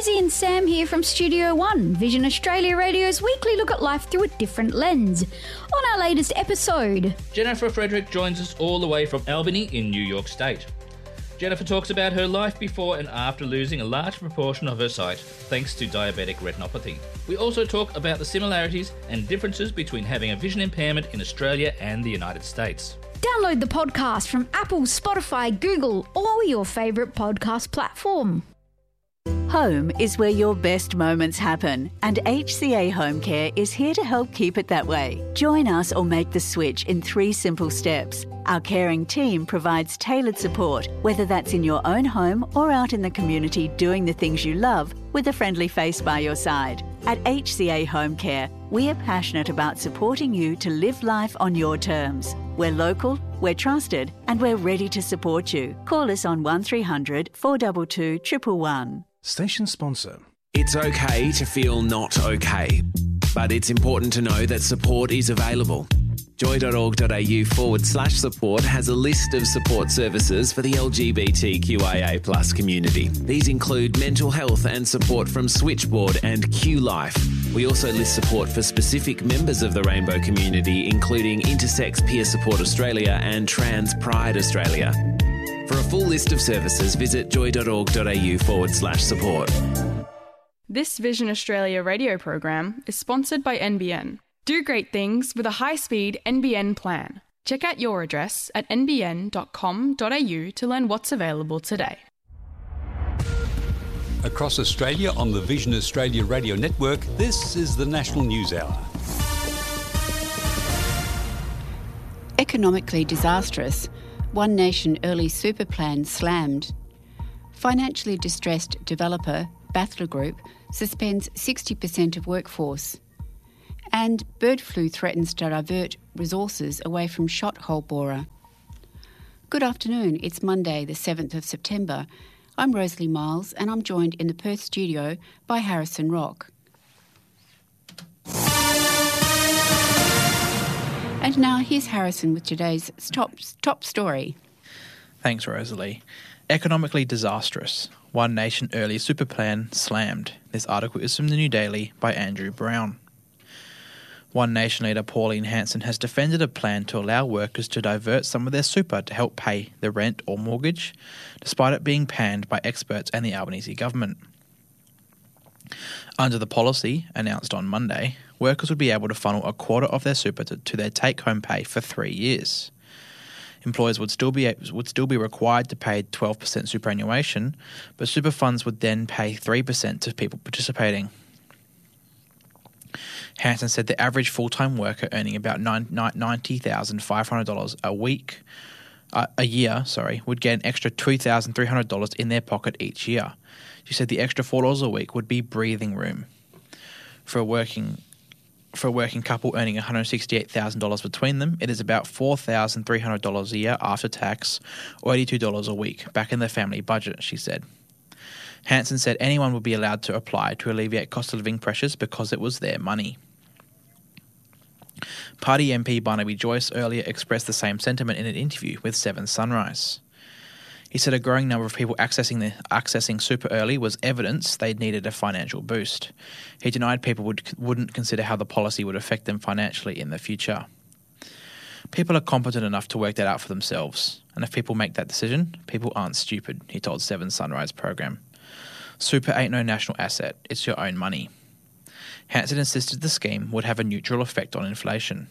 Rosie and Sam here from Studio One, Vision Australia Radio's weekly look at life through a different lens. On our latest episode, Jennifer Frederick joins us all the way from Albany in New York State. Jennifer talks about her life before and after losing a large proportion of her sight thanks to diabetic retinopathy. We also talk about the similarities and differences between having a vision impairment in Australia and the United States. download the podcast from Apple, Spotify, Google, or your favourite podcast platform. Home is where your best moments happen, and HCA Home Care is here to help keep it that way. Join us or make the switch in 3 simple steps. Our caring team provides tailored support, whether that's in your own home or out in the community doing the things you love with a friendly face by your side. At HCA Home Care, we are passionate about supporting you to live life on your terms. We're local, we're trusted, and we're ready to support you. Call us on 1300 422 111. Station sponsor. It's okay to feel not okay, but it's important to know that support is available. Joy.org.au/support has a list of support services for the LGBTQIA+ community. These include mental health and support from Switchboard and Q Life. We also list support for specific members of the rainbow community, including Intersex Peer Support Australia and Trans Pride Australia. For a full list of services, visit joy.org.au/support. This Vision Australia radio program is sponsored by NBN. Do great things with a high-speed NBN plan. Check out your address at nbn.com.au to learn what's available today. Across Australia on the Vision Australia radio network, this is the National News Hour. Economically disastrous. One Nation early super plan slammed. Financially distressed developer Bathler Group suspends 60% of workforce. And bird flu threatens to divert resources away from shot hole borer. Good afternoon, it's Monday the 7th of September. I'm Rosalie Miles and I'm joined in the Perth studio by Harrison Rock. And now here's Harrison with today's top story. Thanks, Rosalie. Economically disastrous. One Nation early super plan slammed. This article is from the New Daily by Andrew Brown. One Nation leader Pauline Hanson has defended a plan to allow workers to divert some of their super to help pay the rent or mortgage, despite it being panned by experts and the Albanese government. Under the policy, announced on Monday, workers would be able to funnel a quarter of their super to their take-home pay for 3 years. Employers would still be required to pay 12% superannuation, but super funds would then pay 3% to people participating. Hanson said the average full-time worker earning about $90,500 a year would get an extra $2,300 in their pocket each year. She said the extra $4 a week would be breathing room. For a working couple earning $168,000 between them, it is about $4,300 a year after tax, or $82 a week, back in the family budget, she said. Hanson said anyone would be allowed to apply to alleviate cost of living pressures because it was their money. Party MP Barnaby Joyce earlier expressed the same sentiment in an interview with 7 Sunrise. He said a growing number of people accessing super early was evidence they needed a financial boost. He denied people wouldn't consider how the policy would affect them financially in the future. People are competent enough to work that out for themselves, and if people make that decision, people aren't stupid, he told 7 Sunrise program. Super ain't no national asset, it's your own money. Hanson insisted the scheme would have a neutral effect on inflation.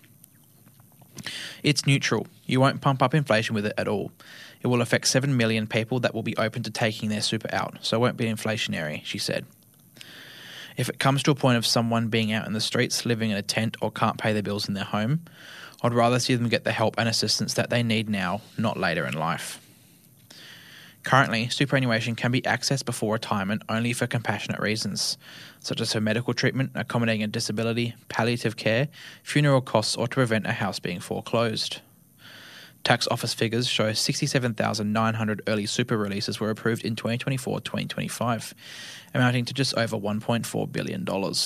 It's neutral. You won't pump up inflation with it at all. It will affect 7 million people that will be open to taking their super out, so it won't be inflationary, she said. If it comes to a point of someone being out in the streets, living in a tent or can't pay their bills in their home, I'd rather see them get the help and assistance that they need now, not later in life. Currently, superannuation can be accessed before retirement only for compassionate reasons, such as for medical treatment, accommodating a disability, palliative care, funeral costs, or to prevent a house being foreclosed. Tax office figures show 67,900 early super releases were approved in 2024-2025, amounting to just over $1.4 billion.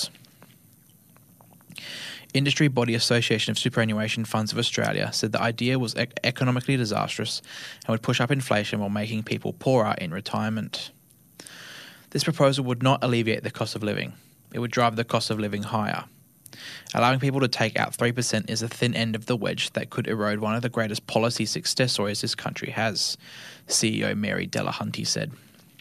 Industry Body Association of Superannuation Funds of Australia said the idea was economically disastrous and would push up inflation while making people poorer in retirement. This proposal would not alleviate the cost of living. It would drive the cost of living higher. Allowing people to take out 3% is a thin end of the wedge that could erode one of the greatest policy success stories this country has, CEO Mary Delahunty said.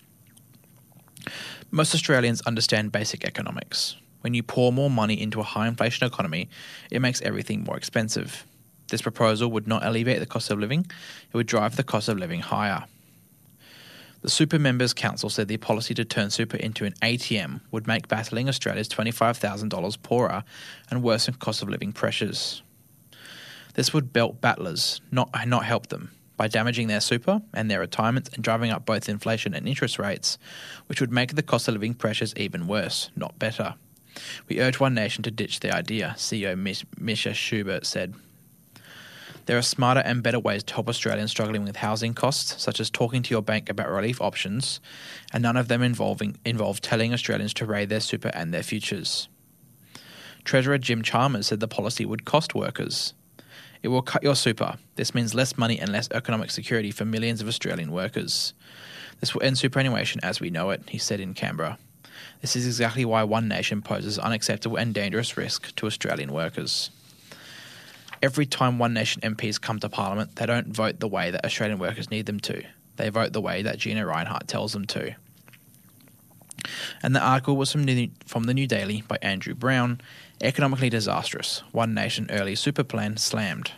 Most Australians understand basic economics. When you pour more money into a high inflation economy, it makes everything more expensive. This proposal would not alleviate the cost of living, it would drive the cost of living higher. The Super Members Council said the policy to turn super into an ATM would make battling Australia's $25,000 poorer and worsen cost of living pressures. This would belt battlers, not help them, by damaging their super and their retirements and driving up both inflation and interest rates, which would make the cost of living pressures even worse, not better. We urge One Nation to ditch the idea, CEO Misha Schubert said. There are smarter and better ways to help Australians struggling with housing costs, such as talking to your bank about relief options, and none of them involve telling Australians to raid their super and their futures. Treasurer Jim Chalmers said the policy would cost workers. It will cut your super. This means less money and less economic security for millions of Australian workers. This will end superannuation as we know it, he said in Canberra. This is exactly why One Nation poses unacceptable and dangerous risk to Australian workers. Every time One Nation MPs come to Parliament, they don't vote the way that Australian workers need them to. They vote the way that Gina Rinehart tells them to. And the article was from the New Daily by Andrew Brown. Economically disastrous. One Nation early super plan slammed.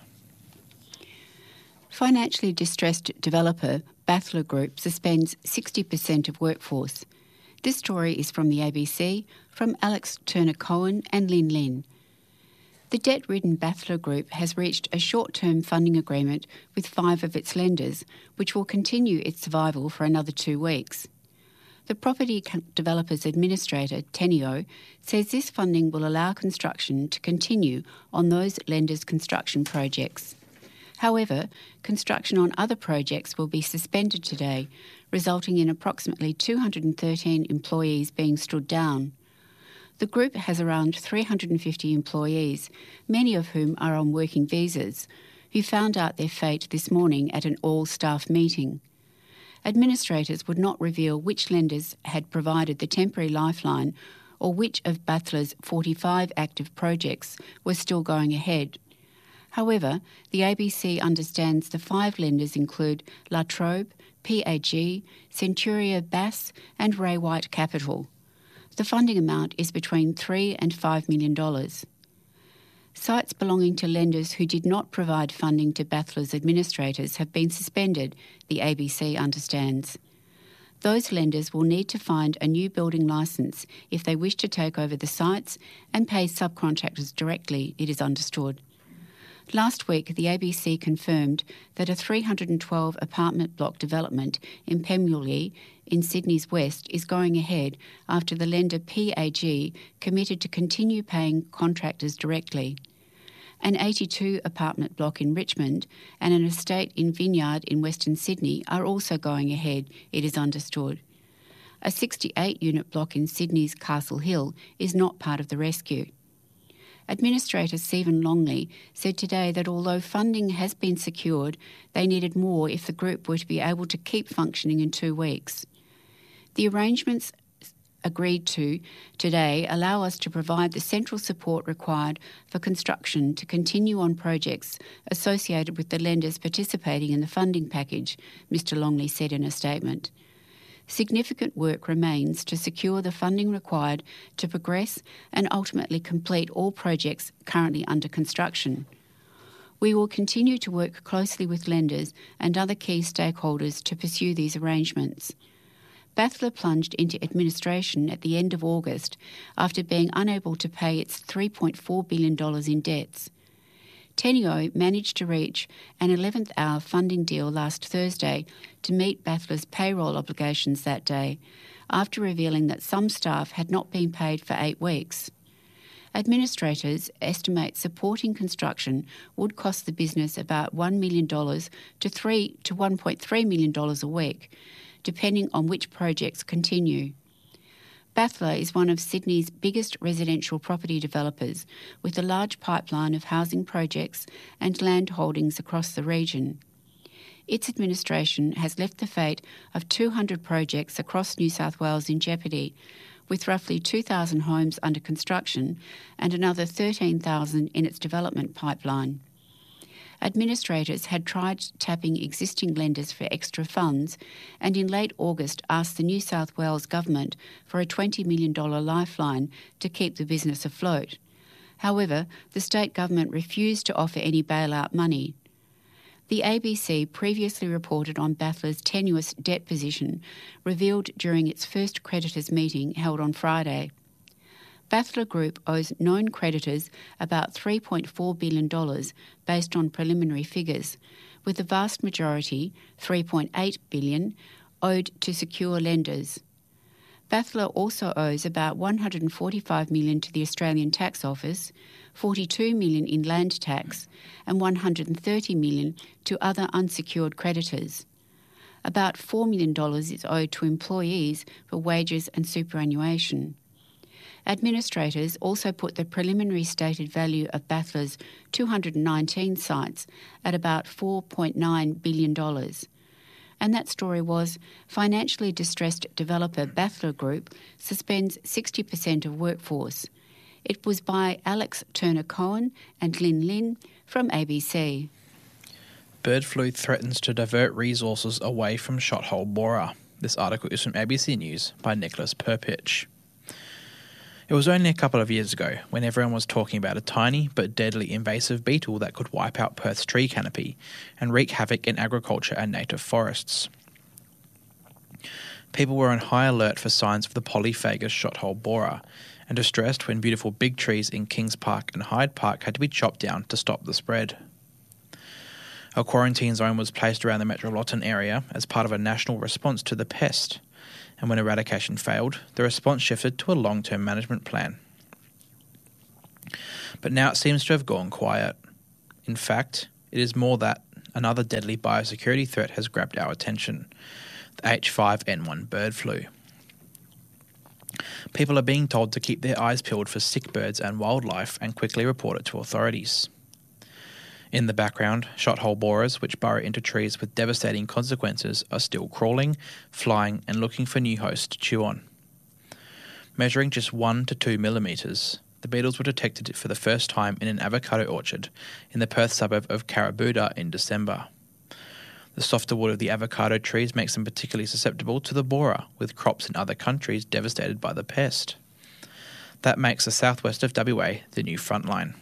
Financially distressed developer Bathler Group suspends 60% of workforce. This story is from the ABC, from Alex Turner-Cohen and Lynn Lynn. The debt-ridden Bathler Group has reached a short-term funding agreement with 5 of its lenders, which will continue its survival for another 2 weeks. The Property Developers Administrator, Teneo, says this funding will allow construction to continue on those lenders' construction projects. However, construction on other projects will be suspended today, resulting in approximately 213 employees being stood down. The group has around 350 employees, many of whom are on working visas, who found out their fate this morning at an all-staff meeting. Administrators would not reveal which lenders had provided the temporary lifeline or which of Bathler's 45 active projects were still going ahead. However, the ABC understands the 5 lenders include La Trobe, PAG, Centuria Bass and Ray White Capital. The funding amount is between $3 and $5 million. Sites belonging to lenders who did not provide funding to Bathler's administrators have been suspended, the ABC understands. Those lenders will need to find a new building licence if they wish to take over the sites and pay subcontractors directly, it is understood. Last week, the ABC confirmed that a 312 apartment block development in Pemulwuy in Sydney's west is going ahead after the lender PAG committed to continue paying contractors directly. An 82 apartment block in Richmond and an estate in Vineyard in Western Sydney are also going ahead, it is understood. A 68-unit block in Sydney's Castle Hill is not part of the rescue. Administrator Stephen Longley said today that although funding has been secured, they needed more if the group were to be able to keep functioning in 2 weeks. The arrangements agreed to today allow us to provide the central support required for construction to continue on projects associated with the lenders participating in the funding package, Mr Longley said in a statement. Significant work remains to secure the funding required to progress and ultimately complete all projects currently under construction. We will continue to work closely with lenders and other key stakeholders to pursue these arrangements. Bathler plunged into administration at the end of August after being unable to pay its $3.4 billion in debts. Teneo managed to reach an 11th hour funding deal last Thursday to meet Bathler's payroll obligations that day, after revealing that some staff had not been paid for 8 weeks. Administrators estimate supporting construction would cost the business about $1 million to $1.3 million a week, depending on which projects continue. Bathler is one of Sydney's biggest residential property developers, with a large pipeline of housing projects and land holdings across the region. its administration has left the fate of 200 projects across New South Wales in jeopardy, with roughly 2,000 homes under construction and another 13,000 in its development pipeline. Administrators had tried tapping existing lenders for extra funds and in late August asked the New South Wales Government for a $20 million lifeline to keep the business afloat. However, the state government refused to offer any bailout money. The ABC previously reported on Battler's tenuous debt position, revealed during its first creditors' meeting held on Friday. Battler Group owes known creditors about $3.4 billion based on preliminary figures, with the vast majority, $3.8 billion, owed to secure lenders. Battler also owes about $145 million to the Australian Tax Office, $42 million in land tax, and $130 million to other unsecured creditors. About $4 million is owed to employees for wages and superannuation. Administrators also put the preliminary stated value of Battler's 219 sites at about $4.9 billion. And that story was financially distressed developer Battler Group suspends 60% of workforce. It was by Alex Turner-Cohen and Lynn Lin from ABC. Bird flu threatens to divert resources away from shothole borer. This article is from ABC News by Nicholas Perpich. It was only a couple of years ago when everyone was talking about a tiny but deadly invasive beetle that could wipe out Perth's tree canopy and wreak havoc in agriculture and native forests. People were on high alert for signs of the polyphagous shothole borer and distressed when beautiful big trees in Kings Park and Hyde Park had to be chopped down to stop the spread. A quarantine zone was placed around the metropolitan area as part of a national response to the pest, and when eradication failed, the response shifted to a long-term management plan. But now it seems to have gone quiet. In fact, it is more that another deadly biosecurity threat has grabbed our attention, the H5N1 bird flu. People are being told to keep their eyes peeled for sick birds and wildlife and quickly report it to authorities. In the background, shothole borers, which burrow into trees with devastating consequences, are still crawling, flying and looking for new hosts to chew on. Measuring just 1 to 2 millimetres, the beetles were detected for the first time in an avocado orchard in the Perth suburb of Carabooda in December. The softer wood of the avocado trees makes them particularly susceptible to the borer, with crops in other countries devastated by the pest. That makes the southwest of WA the new frontline.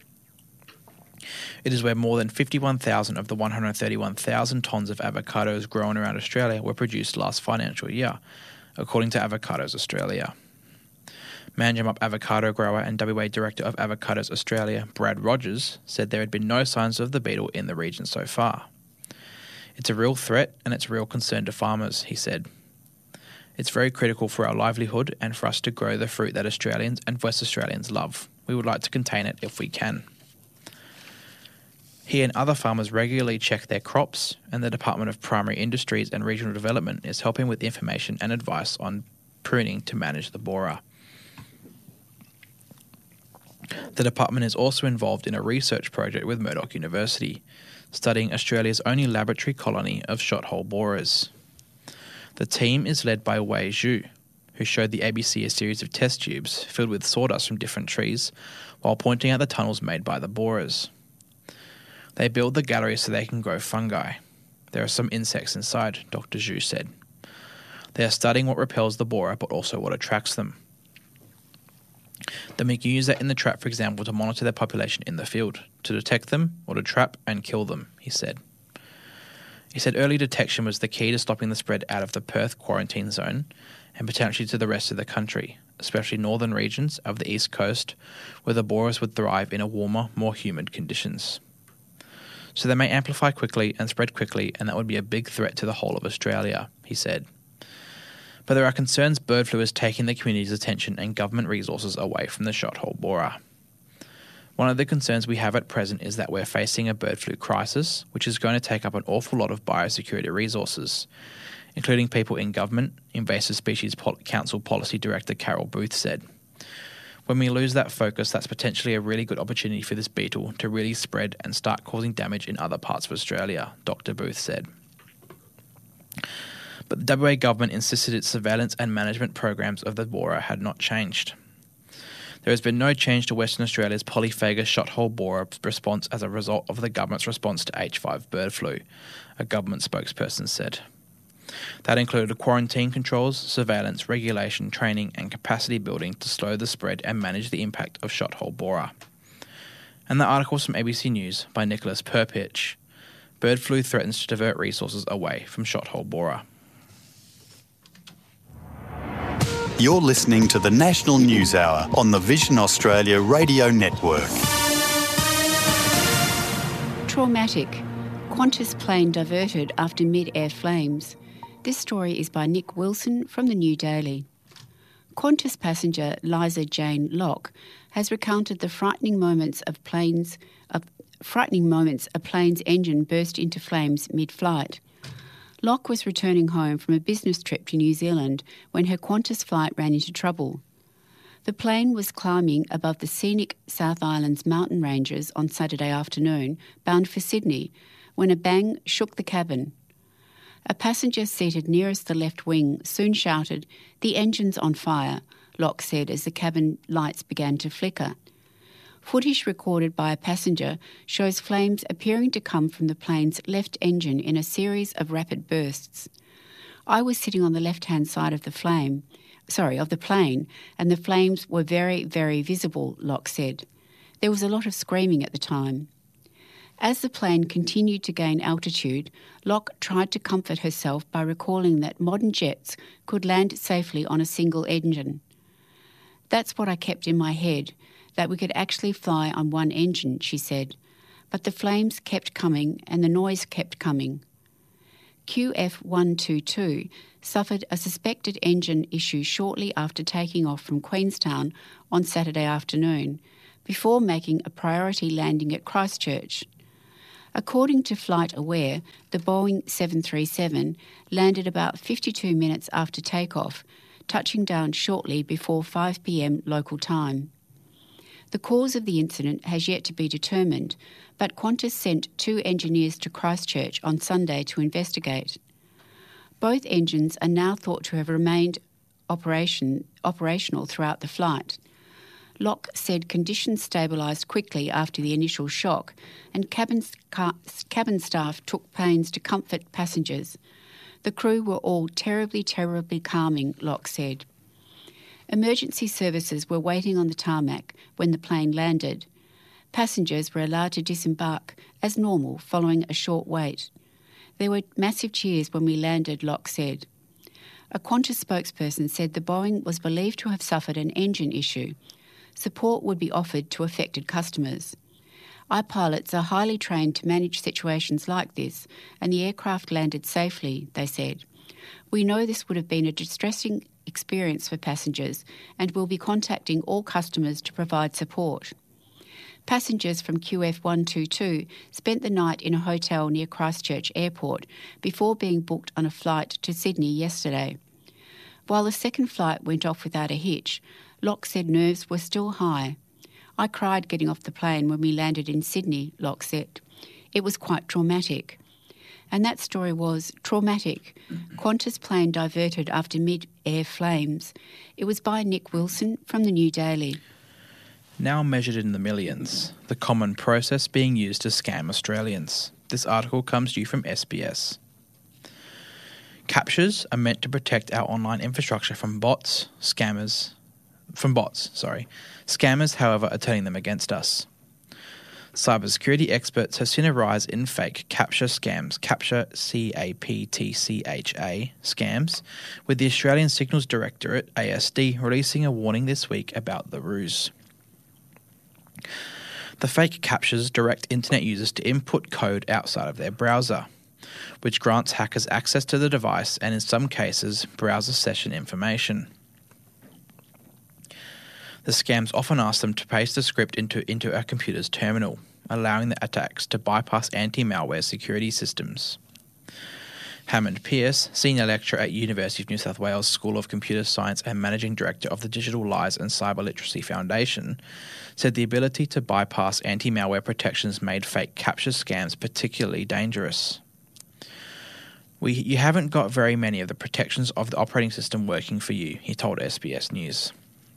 It is where more than 51,000 of the 131,000 tonnes of avocados grown around Australia were produced last financial year, according to Avocados Australia. Manjimup avocado grower and WA Director of Avocados Australia, Brad Rogers, said there had been no signs of the beetle in the region so far. It's a real threat and it's a real concern to farmers, he said. It's very critical for our livelihood and for us to grow the fruit that Australians and West Australians love. We would like to contain it if we can. He and other farmers regularly check their crops, and the Department of Primary Industries and Regional Development is helping with information and advice on pruning to manage the borer. The department is also involved in a research project with Murdoch University, studying Australia's only laboratory colony of shothole borers. The team is led by Wei Zhu, who showed the ABC a series of test tubes filled with sawdust from different trees, while pointing out the tunnels made by the borers. They build the gallery so they can grow fungi. There are some insects inside, Dr. Zhu said. They are studying what repels the borer, but also what attracts them. Then we can use that in the trap, for example, to monitor their population in the field, to detect them or to trap and kill them, he said. He said early detection was the key to stopping the spread out of the Perth quarantine zone and potentially to the rest of the country, especially northern regions of the east coast, where the borers would thrive in a warmer, more humid conditions. So they may amplify quickly and spread quickly, and that would be a big threat to the whole of Australia, he said. But there are concerns bird flu is taking the community's attention and government resources away from the shothole borer. One of the concerns we have at present is that we're facing a bird flu crisis, which is going to take up an awful lot of biosecurity resources, including people in government, Invasive Species Council Policy Director Carol Booth said. When we lose that focus, that's potentially a really good opportunity for this beetle to really spread and start causing damage in other parts of Australia, Dr. Booth said. But the WA government insisted its surveillance and management programs of the borer had not changed. There has been no change to Western Australia's polyphagous shothole borer response as a result of the government's response to H5 bird flu, a government spokesperson said. That included quarantine controls, surveillance, regulation, training and capacity building to slow the spread and manage the impact of shothole borer. And the article from ABC News by Nicholas Perpich. Bird flu threatens to divert resources away from shothole borer. You're listening to the National News Hour on the Vision Australia Radio Network. Traumatic. Qantas plane diverted after mid-air flames. This story is by Nick Wilson from the New Daily. Qantas passenger Liza Jane Locke has recounted the frightening moments a plane's engine burst into flames mid-flight. Locke was returning home from a business trip to New Zealand when her Qantas flight ran into trouble. The plane was climbing above the scenic South Island's mountain ranges on Saturday afternoon, bound for Sydney, when a bang shook the cabin. A passenger seated nearest the left wing soon shouted, "The engine's on fire," Locke said as the cabin lights began to flicker. Footage recorded by a passenger shows flames appearing to come from the plane's left engine in a series of rapid bursts. "I was sitting on the left-hand side of the plane, and the flames were very, very visible," Locke said. "There was a lot of screaming at the time." As the plane continued to gain altitude, Locke tried to comfort herself by recalling that modern jets could land safely on a single engine. "That's what I kept in my head, that we could actually fly on one engine," she said. But the flames kept coming and the noise kept coming. QF122 suffered a suspected engine issue shortly after taking off from Queenstown on Saturday afternoon, before making a priority landing at Christchurch. According to Flight Aware, the Boeing 737 landed about 52 minutes after takeoff, touching down shortly before 5 p.m. local time. The cause of the incident has yet to be determined, but Qantas sent 2 engineers to Christchurch on Sunday to investigate. Both engines are now thought to have remained operational throughout the flight. Locke said conditions stabilised quickly after the initial shock, and cabin staff took pains to comfort passengers. The crew were all terribly, terribly calming, Locke said. Emergency services were waiting on the tarmac when the plane landed. Passengers were allowed to disembark as normal following a short wait. There were massive cheers when we landed, Locke said. A Qantas spokesperson said the Boeing was believed to have suffered an engine issue. Support would be offered to affected customers. Our pilots are highly trained to manage situations like this, and the aircraft landed safely, they said. We know this would have been a distressing experience for passengers and will be contacting all customers to provide support. Passengers from QF122 spent the night in a hotel near Christchurch Airport before being booked on a flight to Sydney yesterday. While the second flight went off without a hitch, Locke said nerves were still high. I cried getting off the plane when we landed in Sydney, Locke said. It was quite traumatic. And that story was Traumatic. Qantas plane diverted after mid-air flames. It was by Nick Wilson from the New Daily. Now measured in the millions, the common process being used to scam Australians. This article comes to you from SBS. Captures are meant to protect our online infrastructure from bots. Scammers, however, are turning them against us. Cybersecurity experts have seen a rise in fake CAPTCHA scams, CAPTCHA, C-A-P-T-C-H-A, scams, with the Australian Signals Directorate, ASD, releasing a warning this week about the ruse. The fake CAPTCHAs direct internet users to input code outside of their browser, which grants hackers access to the device and, in some cases, browser session information. The scams often ask them to paste the script into a computer's terminal, allowing the attacks to bypass anti-malware security systems. Hammond Pearce, Senior Lecturer at University of New South Wales School of Computer Science and Managing Director of the Digital Lies and Cyber Literacy Foundation, said the ability to bypass anti-malware protections made fake CAPTCHA scams particularly dangerous. You haven't got very many of the protections of the operating system working for you, he told SBS News.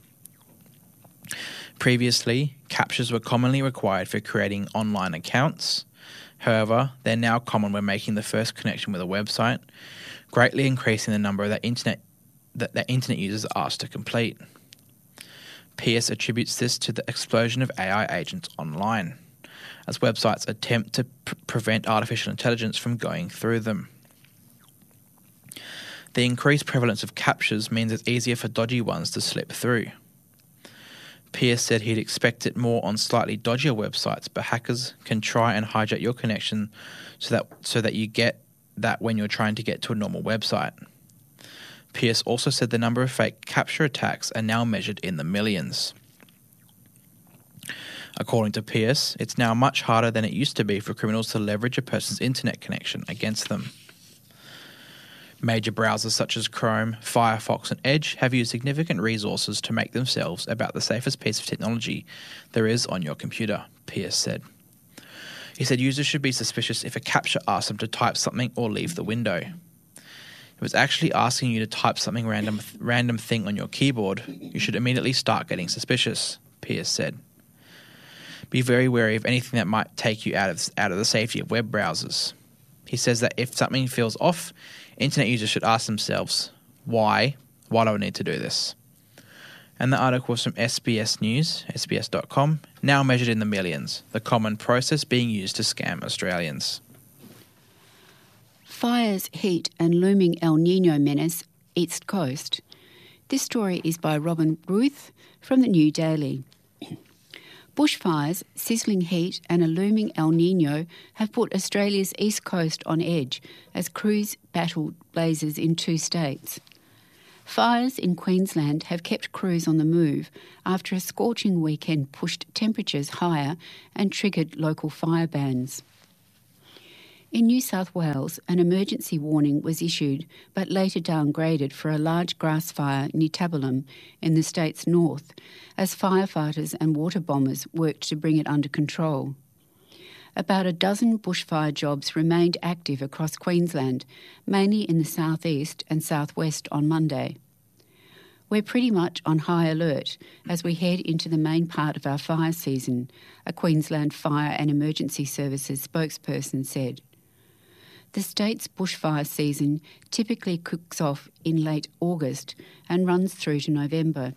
Previously, captchas were commonly required for creating online accounts. However, they're now common when making the first connection with a website, greatly increasing the number that internet users are asked to complete. Pearce attributes this to the explosion of AI agents online, as websites attempt to prevent artificial intelligence from going through them. The increased prevalence of captchas means it's easier for dodgy ones to slip through. Pearce said he'd expect it more on slightly dodgier websites, but hackers can try and hijack your connection so that you get that when you're trying to get to a normal website. Pearce also said the number of fake captcha attacks are now measured in the millions. According to Pearce, it's now much harder than it used to be for criminals to leverage a person's internet connection against them. Major browsers such as Chrome, Firefox and Edge have used significant resources to make themselves about the safest piece of technology there is on your computer, Pearce said. He said users should be suspicious if a captcha asks them to type something or leave the window. If it's actually asking you to type something random thing on your keyboard, you should immediately start getting suspicious, Pearce said. Be very wary of anything that might take you out of the safety of web browsers. He says that if something feels off, internet users should ask themselves, why? Why do I need to do this? And the article was from SBS News, sbs.com, now measured in the millions, the common process being used to scam Australians. Fires, heat and looming El Nino menace, East Coast. This story is by Robin Ruth from the New Daily. Bushfires, sizzling heat and a looming El Nino have put Australia's east coast on edge as crews battle blazes in 2 states. Fires in Queensland have kept crews on the move after a scorching weekend pushed temperatures higher and triggered local fire bans. In New South Wales, an emergency warning was issued but later downgraded for a large grass fire near Tabalum in the state's north as firefighters and water bombers worked to bring it under control. About a dozen bushfire jobs remained active across Queensland, mainly in the southeast and southwest on Monday. We're pretty much on high alert as we head into the main part of our fire season, a Queensland Fire and Emergency Services spokesperson said. The state's bushfire season typically kicks off in late August and runs through to November.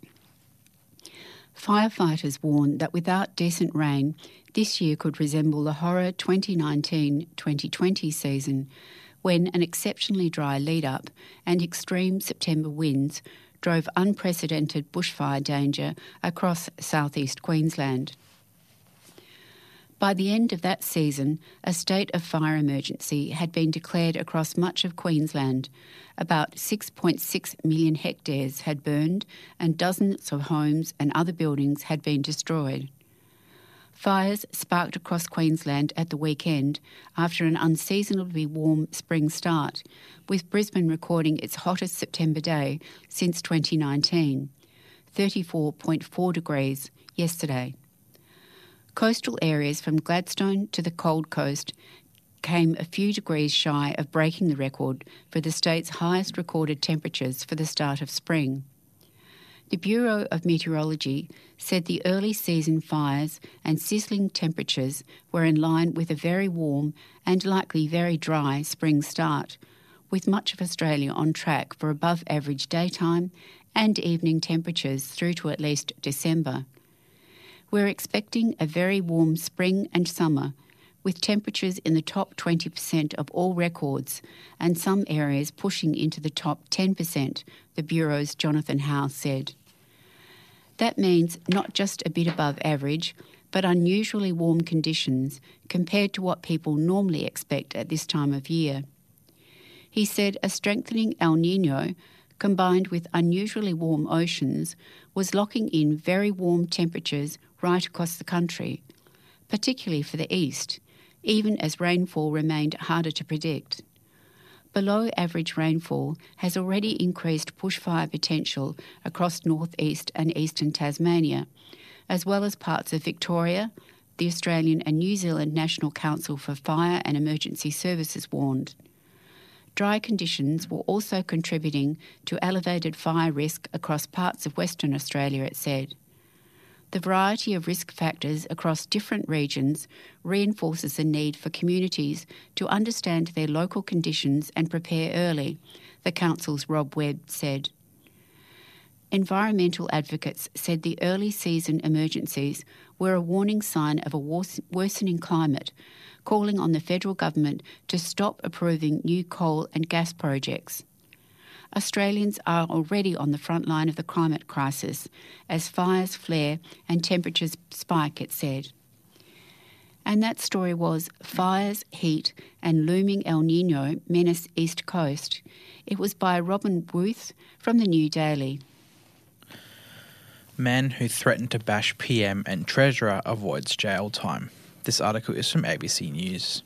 Firefighters warn that without decent rain, this year could resemble the horror 2019-2020 season, when an exceptionally dry lead-up and extreme September winds drove unprecedented bushfire danger across southeast Queensland. By the end of that season, a state of fire emergency had been declared across much of Queensland. About 6.6 million hectares had burned and dozens of homes and other buildings had been destroyed. Fires sparked across Queensland at the weekend after an unseasonably warm spring start, with Brisbane recording its hottest September day since 2019, 34.4 degrees yesterday. Coastal areas from Gladstone to the Gold Coast came a few degrees shy of breaking the record for the state's highest recorded temperatures for the start of spring. The Bureau of Meteorology said the early season fires and sizzling temperatures were in line with a very warm and likely very dry spring start, with much of Australia on track for above average daytime and evening temperatures through to at least December. We're expecting a very warm spring and summer, with temperatures in the top 20% of all records and some areas pushing into the top 10%, the Bureau's Jonathan Howe said. That means not just a bit above average, but unusually warm conditions compared to what people normally expect at this time of year. He said a strengthening El Nino, combined with unusually warm oceans, was locking in very warm temperatures right across the country, particularly for the east, even as rainfall remained harder to predict. Below average rainfall has already increased bushfire potential across northeast and eastern Tasmania, as well as parts of Victoria, the Australian and New Zealand National Council for Fire and Emergency Services warned. dry conditions were also contributing to elevated fire risk across parts of Western Australia, it said. The variety of risk factors across different regions reinforces the need for communities to understand their local conditions and prepare early, the Council's Rob Webb said. Environmental advocates said the early season emergencies were a warning sign of a worsening climate, calling on the federal government to stop approving new coal and gas projects. Australians are already on the front line of the climate crisis as fires flare and temperatures spike, it said. And that story was Fires, Heat and Looming El Niño Menace East Coast. It was by Robin Wuth from the New Daily. Man who threatened to bash PM and Treasurer avoids jail time. This article is from ABC News.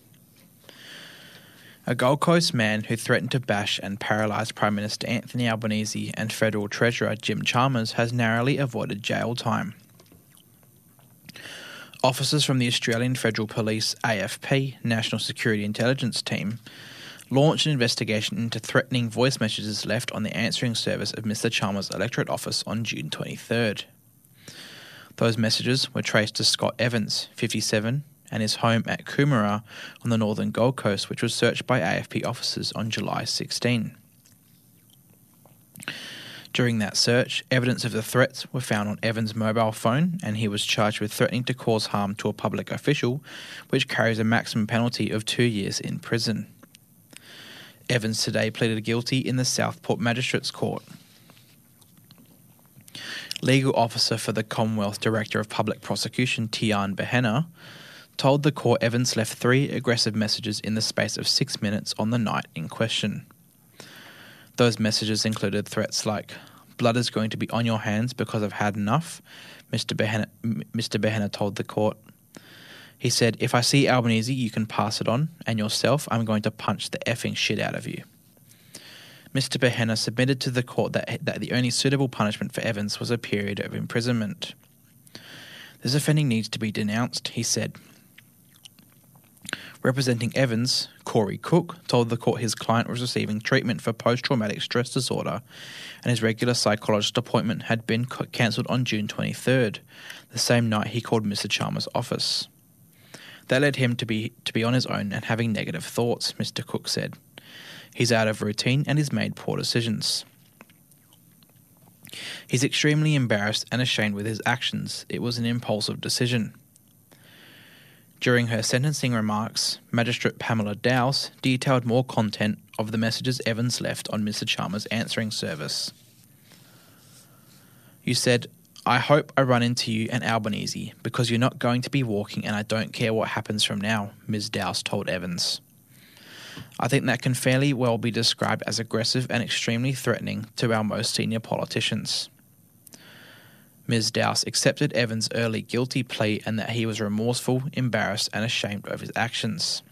A Gold Coast man who threatened to bash and paralyse Prime Minister Anthony Albanese and Federal Treasurer Jim Chalmers has narrowly avoided jail time. Officers from the Australian Federal Police AFP, National Security Intelligence Team, launched an investigation into threatening voice messages left on the answering service of Mr Chalmers' electorate office on June 23rd. Those messages were traced to Scott Evans, 57, and his home at Coomera on the northern Gold Coast, which was searched by AFP officers on July 16. During that search, evidence of the threats were found on Evans' mobile phone, and he was charged with threatening to cause harm to a public official, which carries a maximum penalty of 2 years in prison. Evans today pleaded guilty in the Southport Magistrates Court. Legal officer for the Commonwealth Director of Public Prosecution, Tian Behenna, told the court Evans left 3 aggressive messages in the space of 6 minutes on the night in question. Those messages included threats like, "Blood is going to be on your hands because I've had enough," Mr. Behenna told the court. He said, "If I see Albanese, you can pass it on, and yourself, I'm going to punch the effing shit out of you." Mr. Behenna submitted to the court that the only suitable punishment for Evans was a period of imprisonment. "This offending needs to be denounced," he said. Representing Evans, Corey Cook, told the court his client was receiving treatment for post-traumatic stress disorder and his regular psychologist appointment had been cancelled on June 23rd, the same night he called Mr. Chalmers' office. That led him to be on his own and having negative thoughts, Mr. Cook said. He's out of routine and he's made poor decisions. He's extremely embarrassed and ashamed with his actions. It was an impulsive decision. During her sentencing remarks, Magistrate Pamela Dowse detailed more content of the messages Evans left on Mr. Chalmers' answering service. "You said, 'I hope I run into you and Albanese because you're not going to be walking and I don't care what happens from now,' Ms. Dowse told Evans. I think that can fairly well be described as aggressive and extremely threatening to our most senior politicians." Ms. Dowse accepted Evans' early guilty plea and that he was remorseful, embarrassed and ashamed of his actions.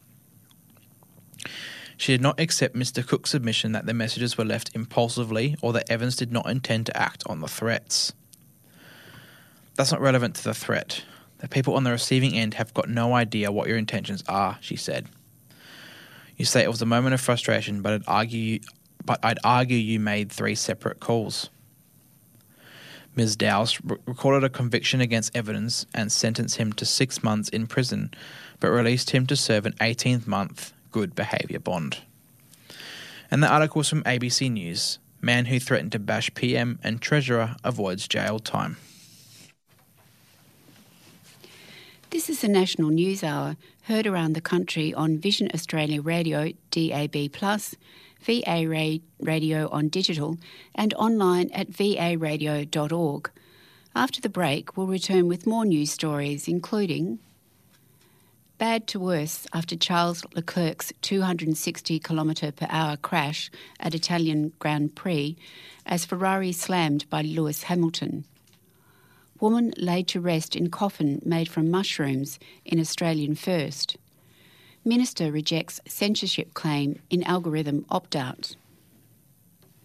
She did not accept Mr. Cook's admission that the messages were left impulsively or that Evans did not intend to act on the threats. "That's not relevant to the threat. The people on the receiving end have got no idea what your intentions are," she said. "You say it was a moment of frustration, but I'd argue you made 3 separate calls." Ms. Dowse recorded a conviction against Evans and sentenced him to 6 months in prison, but released him to serve an 18th-month good behaviour bond. And the article was from ABC News. Man who threatened to bash PM and Treasurer avoids jail time. This is the National News Hour, heard around the country on Vision Australia Radio, DAB+, VA Radio on digital and online at varadio.org. After the break, we'll return with more news stories, including bad to worse after Charles Leclerc's 260 km/h crash at Italian Grand Prix as Ferrari slammed by Lewis Hamilton. Woman laid to rest in coffin made from mushrooms in Australian first. Minister rejects censorship claim in algorithm opt-out.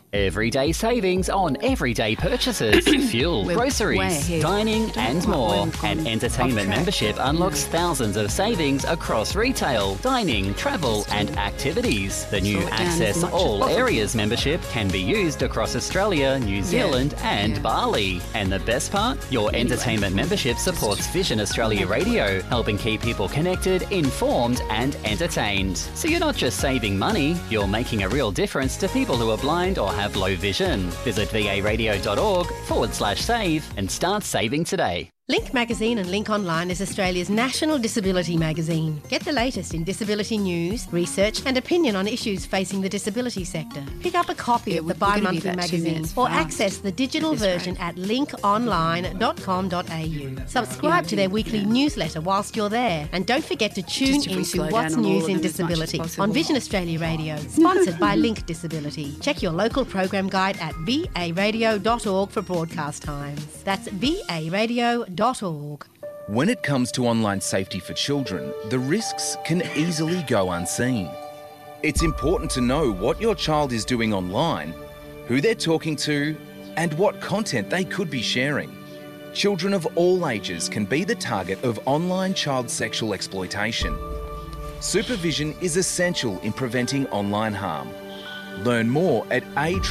Everyday savings on everyday purchases, fuel, groceries, dining and more. An entertainment membership unlocks thousands of savings across retail, dining, travel and activities. The new Access All Areas membership can be used across Australia, New Zealand and Bali. And the best part? Your entertainment membership supports Vision Australia Radio, helping keep people connected, informed and entertained. So you're not just saving money, you're making a real difference to people who are blind or have low vision. Visit varadio.org/save and start saving today. Link Magazine and Link Online is Australia's national disability magazine. Get the latest in disability news, research and opinion on issues facing the disability sector. Pick up a copy of the bi-monthly magazine or access the digital version at linkonline.com.au. Subscribe to their weekly newsletter whilst you're there, and don't forget to tune into What's News in Disability on Vision Australia Radio, sponsored by Link Disability. Check your local program guide at varadio.org for broadcast times. That's varadio.org. When it comes to online safety for children, the risks can easily go unseen. It's important to know what your child is doing online, who they're talking to, and what content they could be sharing. Children of all ages can be the target of online child sexual exploitation. Supervision is essential in preventing online harm. Learn more at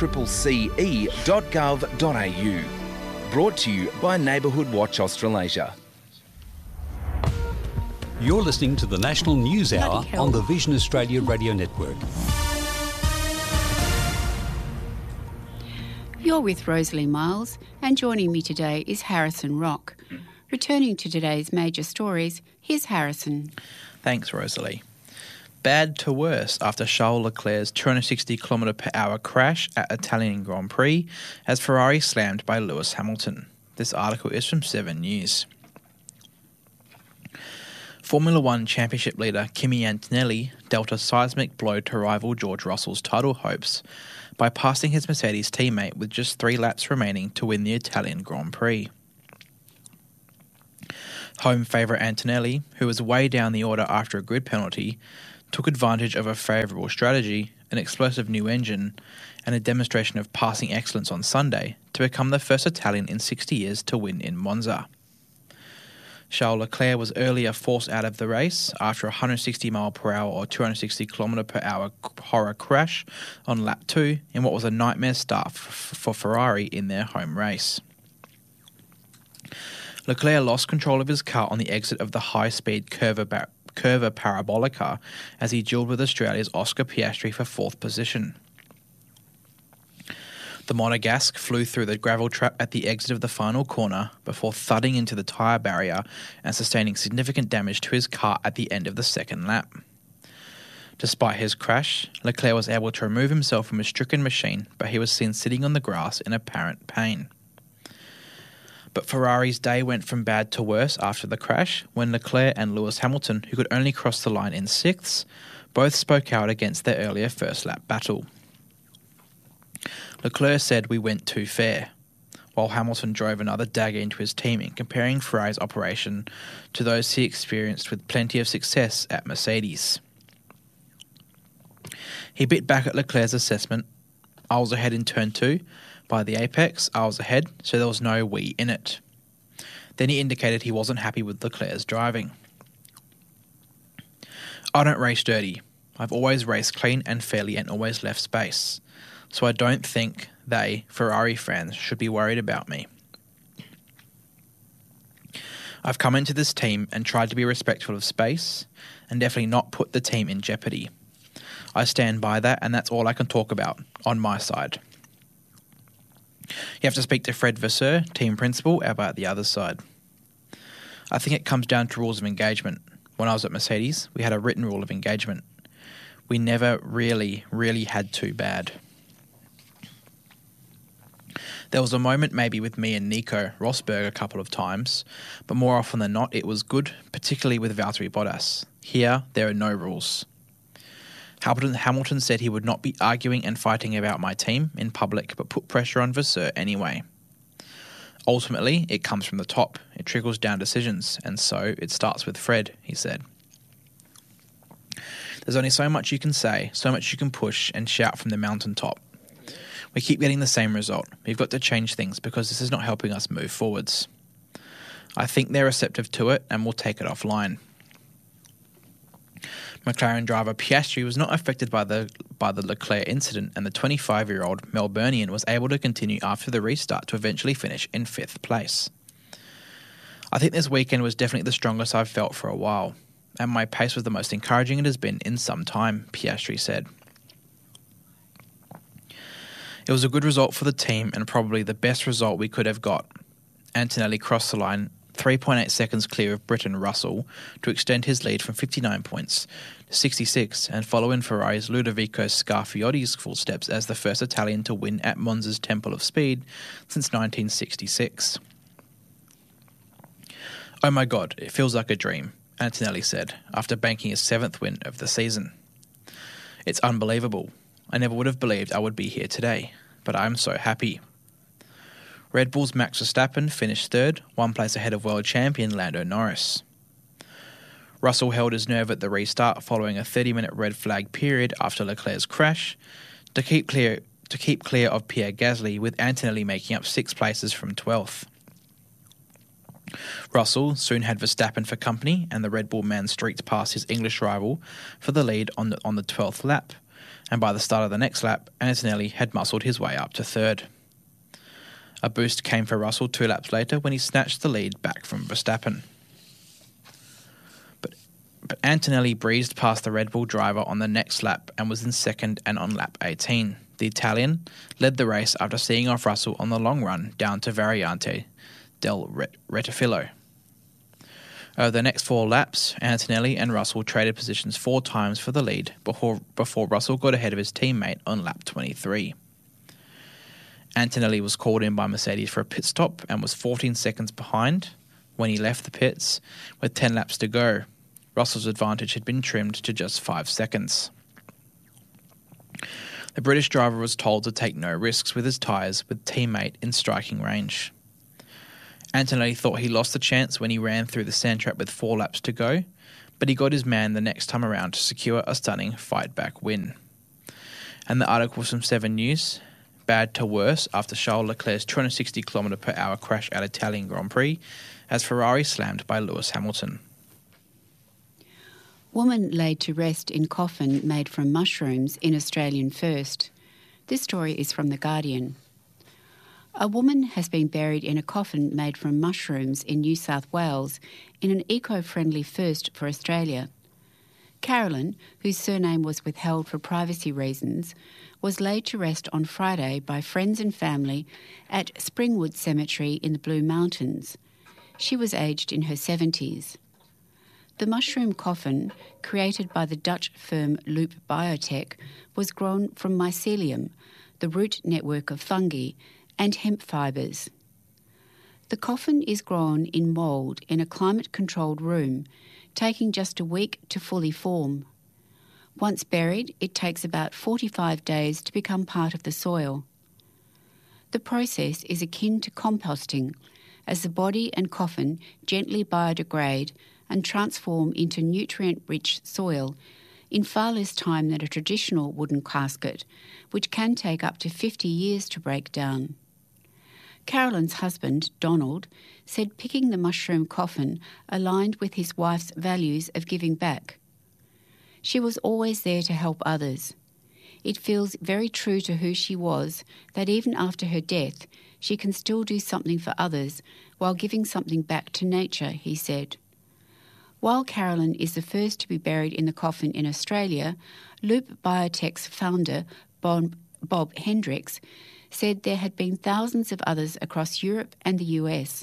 accce.gov.au. Brought to you by Neighbourhood Watch Australasia. You're listening to the National News Hour on the Vision Australia Radio Network. You're with Rosalie Miles, and joining me today is Harrison Rock. Returning to today's major stories, here's Harrison. Thanks, Rosalie. Bad to worse after Charles Leclerc's 260km/h crash at Italian Grand Prix as Ferrari slammed by Lewis Hamilton. This article is from 7 News. Formula One Championship leader Kimi Antonelli dealt a seismic blow to rival George Russell's title hopes by passing his Mercedes teammate with just 3 laps remaining to win the Italian Grand Prix. Home favourite Antonelli, who was way down the order after a grid penalty, took advantage of a favourable strategy, an explosive new engine, and a demonstration of passing excellence on Sunday to become the first Italian in 60 years to win in Monza. Charles Leclerc was earlier forced out of the race after a 160mph or 260km/h horror crash on lap 2 in what was a nightmare start for Ferrari in their home race. Leclerc lost control of his car on the exit of the high-speed Curva Parabolica as he duelled with Australia's Oscar Piastri for 4th position. The Monegasque flew through the gravel trap at the exit of the final corner before thudding into the tyre barrier and sustaining significant damage to his car at the end of the second lap. Despite his crash, Leclerc was able to remove himself from a stricken machine, but he was seen sitting on the grass in apparent pain. But Ferrari's day went from bad to worse after the crash when Leclerc and Lewis Hamilton, who could only cross the line in 6th, both spoke out against their earlier first-lap battle. Leclerc said we went too fair, while Hamilton drove another dagger into his team in comparing Ferrari's operation to those he experienced with plenty of success at Mercedes. He bit back at Leclerc's assessment. I was ahead in turn 2. By the apex, I was ahead, so there was no we in it. Then he indicated he wasn't happy with Leclerc's driving. I don't race dirty. I've always raced clean and fairly and always left space. So I don't think they, Ferrari fans, should be worried about me. I've come into this team and tried to be respectful of space and definitely not put the team in jeopardy. I stand by that, and that's all I can talk about on my side. You have to speak to Fred Vasseur, team principal, about the other side. I think it comes down to rules of engagement. When I was at Mercedes, we had a written rule of engagement. We never really had too bad. There was a moment maybe with me and Nico Rosberg a couple of times, but more often than not it was good, particularly with Valtteri Bottas. Here, there are no rules. Hamilton said he would not be arguing and fighting about my team in public, but put pressure on Vasseur anyway. Ultimately, it comes from the top. It trickles down decisions, and so it starts with Fred, he said. There's only so much you can say, so much you can push and shout from the mountaintop. We keep getting the same result. We've got to change things because this is not helping us move forwards. I think they're receptive to it and will take it offline. McLaren driver Piastri was not affected by the Leclerc incident, and the 25-year-old Melburnian was able to continue after the restart to eventually finish in 5th place. I think this weekend was definitely the strongest I've felt for a while, and my pace was the most encouraging it has been in some time, Piastri said. It was a good result for the team and probably the best result we could have got. Antonelli crossed the line 3.8 seconds clear of Briton Russell to extend his lead from 59 points to 66 and follow in Ferrari's Ludovico Scarfiotti's footsteps as the first Italian to win at Monza's Temple of Speed since 1966. "Oh my God, it feels like a dream," Antonelli said, after banking his 7th win of the season. "It's unbelievable. I never would have believed I would be here today, but I'm so happy." Red Bull's Max Verstappen finished 3rd, 1 place ahead of world champion Lando Norris. Russell held his nerve at the restart following a 30-minute red flag period after Leclerc's crash to keep clear of Pierre Gasly, with Antonelli making up 6 places from 12th. Russell soon had Verstappen for company, and the Red Bull man streaked past his English rival for the lead on the 12th lap, and by the start of the next lap, Antonelli had muscled his way up to 3rd. A boost came for Russell 2 laps later when he snatched the lead back from Verstappen. But Antonelli breezed past the Red Bull driver on the next lap and was in 2nd and on lap 18. The Italian led the race after seeing off Russell on the long run down to Variante del Rettifilo. Over the next 4 laps, Antonelli and Russell traded positions 4 times for the lead before Russell got ahead of his teammate on lap 23. Antonelli was called in by Mercedes for a pit stop and was 14 seconds behind when he left the pits with 10 laps to go. Russell's advantage had been trimmed to just 5 seconds. The British driver was told to take no risks with his tyres with teammate in striking range. Antonelli thought he lost the chance when he ran through the sand trap with 4 laps to go, but he got his man the next time around to secure a stunning fight-back win. And the article from 7 News: bad to worse after Charles Leclerc's 260 km/h crash at Italian Grand Prix as Ferrari slammed by Lewis Hamilton. Woman laid to rest in coffin made from mushrooms in Australian first. This story is from The Guardian. A woman has been buried in a coffin made from mushrooms in New South Wales in an eco-friendly first for Australia. Carolyn, whose surname was withheld for privacy reasons, was laid to rest on Friday by friends and family at Springwood Cemetery in the Blue Mountains. She was aged in her 70s. The mushroom coffin, created by the Dutch firm Loop Biotech, was grown from mycelium, the root network of fungi, and hemp fibres. The coffin is grown in mould in a climate-controlled room, taking just a week to fully form. Once buried, it takes about 45 days to become part of the soil. The process is akin to composting, as the body and coffin gently biodegrade and transform into nutrient-rich soil in far less time than a traditional wooden casket, which can take up to 50 years to break down. Carolyn's husband, Donald, said picking the mushroom coffin aligned with his wife's values of giving back. She was always there to help others. It feels very true to who she was that even after her death, she can still do something for others while giving something back to nature, he said. While Carolyn is the first to be buried in the coffin in Australia, Loop Biotech's founder, Bob Hendricks, said there had been thousands of others across Europe and the US.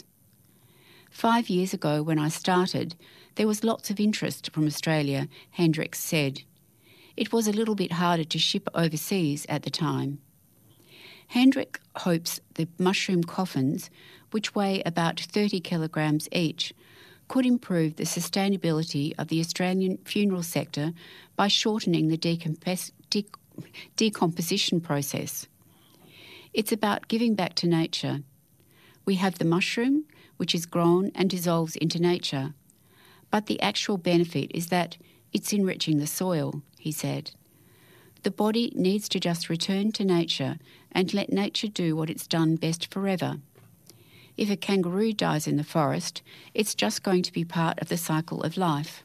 5 years ago, when I started, there was lots of interest from Australia, Hendricks said. It was a little bit harder to ship overseas at the time. Hendricks hopes the mushroom coffins, which weigh about 30 kilograms each, could improve the sustainability of the Australian funeral sector by shortening the decomposition process. It's about giving back to nature. We have the mushroom, which is grown and dissolves into nature, but the actual benefit is that it's enriching the soil, he said. The body needs to just return to nature and let nature do what it's done best forever. If a kangaroo dies in the forest, it's just going to be part of the cycle of life.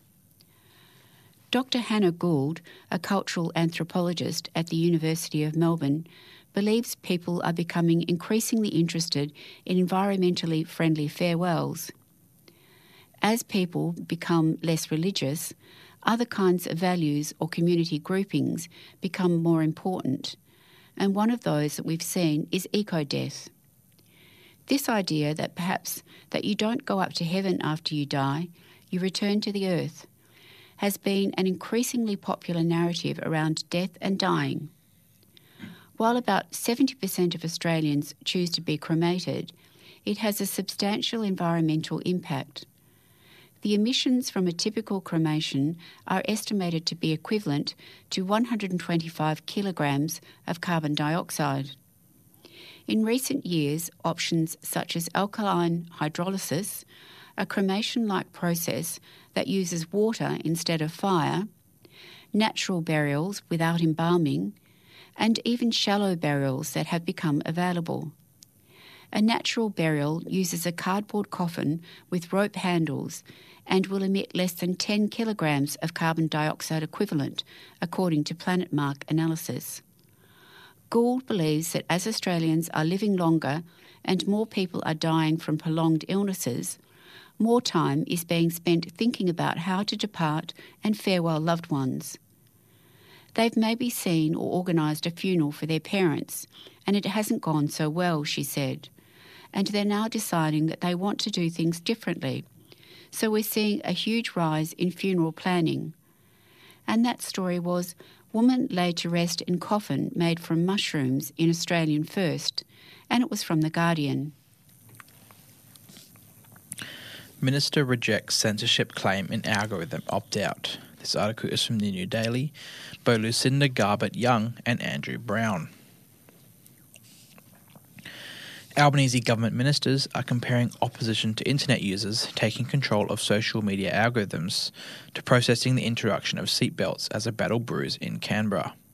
Dr. Hannah Gould, a cultural anthropologist at the University of Melbourne, believes people are becoming increasingly interested in environmentally friendly farewells. As people become less religious, other kinds of values or community groupings become more important, and one of those that we've seen is eco-death. This idea that perhaps that you don't go up to heaven after you die, you return to the earth, has been an increasingly popular narrative around death and dying. While about 70% of Australians choose to be cremated, it has a substantial environmental impact. The emissions from a typical cremation are estimated to be equivalent to 125 kilograms of carbon dioxide. In recent years, options such as alkaline hydrolysis, a cremation-like process that uses water instead of fire, natural burials without embalming, and even shallow burials that have become available. A natural burial uses a cardboard coffin with rope handles and will emit less than 10 kilograms of carbon dioxide equivalent, according to Planet Mark analysis. Gould believes that as Australians are living longer and more people are dying from prolonged illnesses, more time is being spent thinking about how to depart and farewell loved ones. They've maybe seen or organised a funeral for their parents, and it hasn't gone so well, she said, and they're now deciding that they want to do things differently. So we're seeing a huge rise in funeral planning. And that story was Woman Laid to Rest in Coffin Made from Mushrooms in Australian First, and it was from The Guardian. Minister rejects censorship claim in algorithm opt-out. This article is from the New Daily by Lucinda Garbutt-Young and Andrew Brown. Albanese government ministers are comparing opposition to internet users taking control of social media algorithms to protesting the introduction of seatbelts as a battle brews in Canberra.